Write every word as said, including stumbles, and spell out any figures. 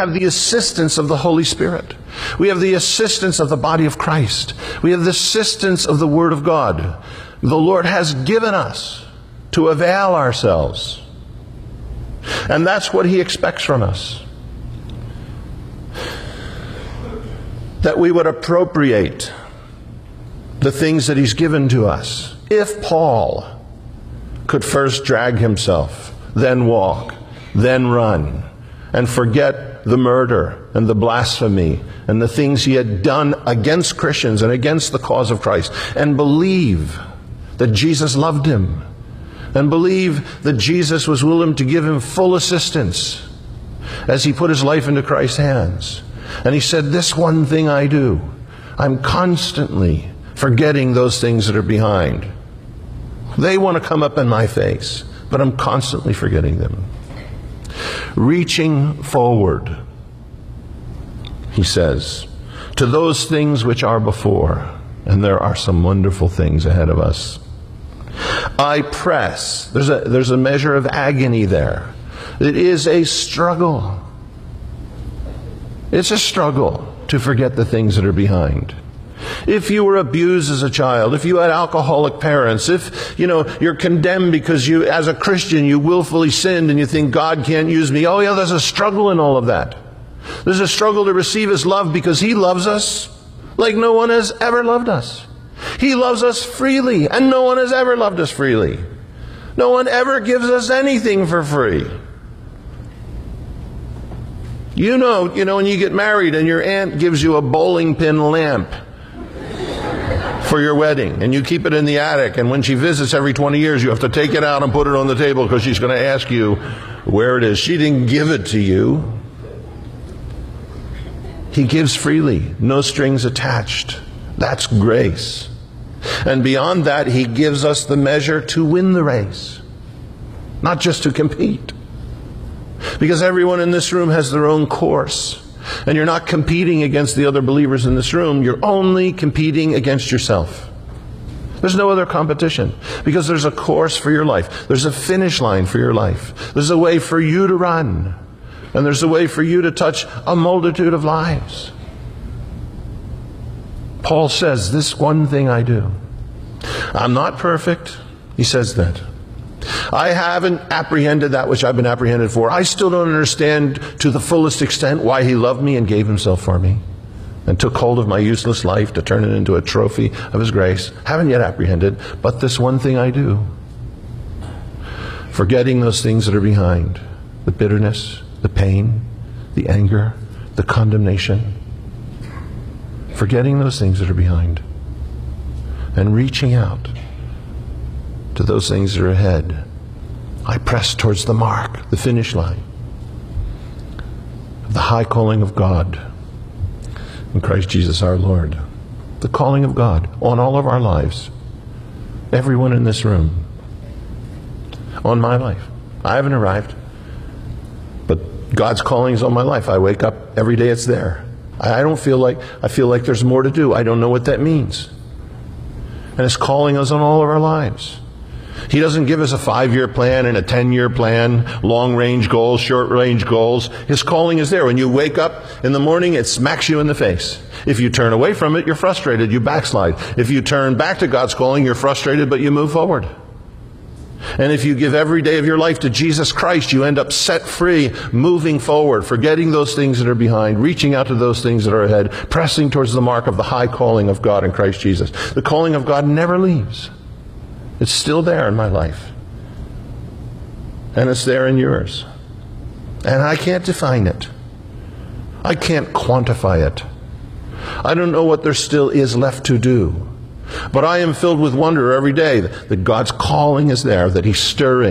have the assistance of the Holy Spirit. We have the assistance of the body of Christ. We have the assistance of the Word of God. The Lord has given us to avail ourselves. And that's what He expects from us. That we would appropriate the things that He's given to us. If Paul could first drag himself, then walk, then run, and forget the murder and the blasphemy and the things he had done against Christians and against the cause of Christ, and believe that Jesus loved him, and believe that Jesus was willing to give him full assistance as he put his life into Christ's hands. And he said, this one thing I do, I'm constantly forgetting those things that are behind. They want to come up in my face, but I'm constantly forgetting them. Reaching forward, he says, to those things which are before. And there are some wonderful things ahead of us. I press. There's a, there's a measure of agony there. It is a struggle. It's a struggle to forget the things that are behind. If you were abused as a child, if you had alcoholic parents, if, you know, you're condemned because you, as a Christian, you willfully sinned and you think God can't use me. Oh yeah, there's a struggle in all of that. There's a struggle to receive His love because He loves us like no one has ever loved us. He loves us freely, and no one has ever loved us freely. No one ever gives us anything for free. You know, you know, when you get married and your aunt gives you a bowling pin lamp for your wedding, and you keep it in the attic, and when she visits every twenty years, you have to take it out and put it on the table because she's going to ask you where it is. She didn't give it to you. He gives freely, no strings attached. That's grace. And beyond that, He gives us the measure to win the race, not just to compete. Because everyone in this room has their own course. And you're not competing against the other believers in this room. You're only competing against yourself. There's no other competition. Because there's a course for your life. There's a finish line for your life. There's a way for you to run. And there's a way for you to touch a multitude of lives. Paul says, this one thing I do. I'm not perfect. He says that. I haven't apprehended that which I've been apprehended for. I still don't understand to the fullest extent why He loved me and gave Himself for me and took hold of my useless life to turn it into a trophy of His grace. Haven't yet apprehended, but this one thing I do. Forgetting those things that are behind. The bitterness, the pain, the anger, the condemnation. Forgetting those things that are behind. And reaching out to those things that are ahead. I press towards the mark, the finish line of the high calling of God in Christ Jesus our Lord. The calling of God on all of our lives. Everyone in this room. On my life. I haven't arrived, but God's calling is on my life. I wake up every day, it's there. I don't feel like, I feel like there's more to do. I don't know what that means. And His calling is on all of our lives. He doesn't give us a five-year plan and a ten-year plan, long-range goals, short-range goals. His calling is there. When you wake up in the morning, it smacks you in the face. If you turn away from it, you're frustrated, you backslide. If you turn back to God's calling, you're frustrated, but you move forward. And if you give every day of your life to Jesus Christ, you end up set free, moving forward, forgetting those things that are behind, reaching out to those things that are ahead, pressing towards the mark of the high calling of God in Christ Jesus. The calling of God never leaves. It's still there in my life. And it's there in yours. And I can't define it. I can't quantify it. I don't know what there still is left to do. But I am filled with wonder every day that God's calling is there, that He's stirring.